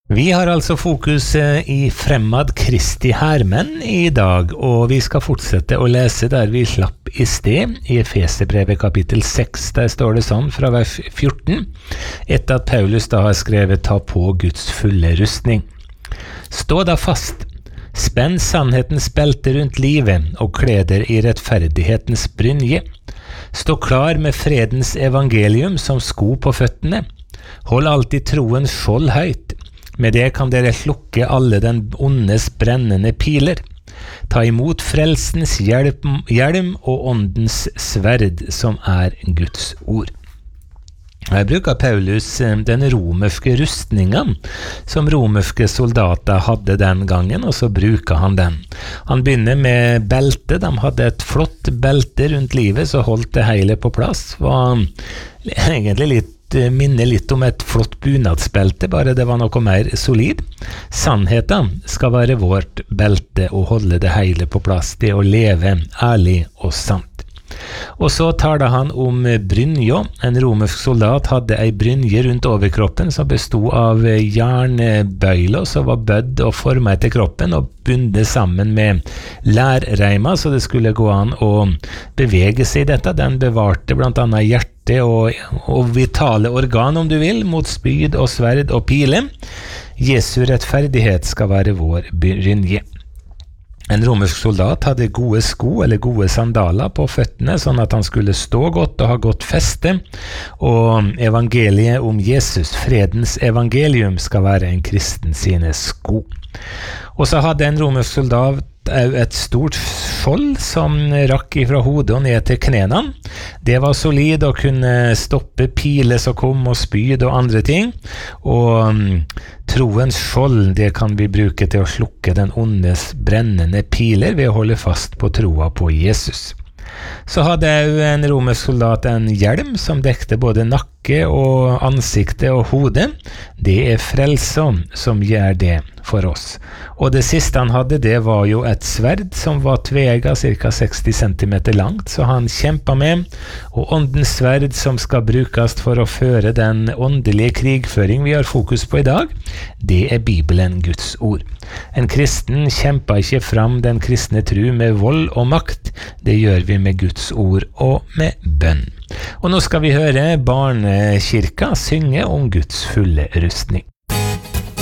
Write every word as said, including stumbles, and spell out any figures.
Vi har altså fokus i Fremad Kristi Hermenn i dag, og vi skal fortsette å lese der vi slapp i sted, i Efeserbrevet kapittel seks. Der står det sånn fra vers fjorten, etter at Paulus da har skrevet «Ta på Guds fulle rustning». Stå da fast, spenn sannhetens belte rundt livet, og kleder i rettferdighetens brynje. Stå klar med fredens evangelium som sko på føttene. Hold alltid troens skjold høyt. Med det kan dere slukke alle den ondes brennende piler. Ta imot frelsens hjelm, hjelm og åndens sverd, som er Guds ord. Her bruker Paulus den romerske rustningen som romerske soldater hadde den gangen, og så bruker han den. Han begynner med belte. De hadde et flott belte rundt livet, så holdt det hele på plass. Var egentlig litt minner litt om et flott bunadsbelte, bare det var noe mer solid. Sannheten skal være vårt belte og holde det hele på plass, det å leve ærlig og sant. Og så taler han om brynja. En romersk soldat hadde ei brynje rundt overkroppen som bestod av jernbøyler som var bødd og formet etter kroppen og bundet sammen med lærreimer, så det skulle gå an å bevege seg i dette. Den bevarte blant annet hjertet og, og vitale organ, om du vil, mot spyd og sverd og pile. Jesu rettferdighet skal være vår brynje. En romersk soldat hadde gode sko eller gode sandaler på føttene, sånn at han skulle stå godt og ha godt feste, og evangeliet om Jesus, fredens evangelium, skal være en kristen sine sko. Og så hadde en romersk soldat et stort skjold som rakk ifra hodet og ned til knene. Det var solid og kunne stoppe piler som kom og spyd og andre ting. Og um, troens skjold, det kan vi bruke til å slukke den ondes brennende piler ved å holde fast på troa på Jesus. Så hadde jo en romersk soldat en hjelm som dekte både nakke og ansiktet og hodet. Det er frelsom som gjør det for oss. Og det siste han hadde, det var jo et sverd som var tvega ca. seksti centimeter langt, så han kjempa med, og åndens sverd som skal brukes for å føre den åndelige krigføring vi har fokus på i dag, det er Bibelen, Guds ord. En kristen kjemper ikke fram den kristne tro med vold og makt, det gjør vi med Guds ord og med bønn. Og nå skal vi høre Barnekirka synge om Guds fulle rustning.